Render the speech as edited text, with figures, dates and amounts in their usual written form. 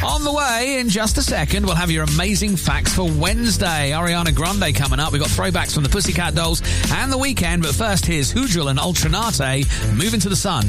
On the way, in just a second, we'll have your amazing facts for Wednesday. Ariana Grande coming up. We've got throwbacks from the Pussycat Dolls and The Weeknd. But first, here's Hujul and Ultranate, Moving to the Sun.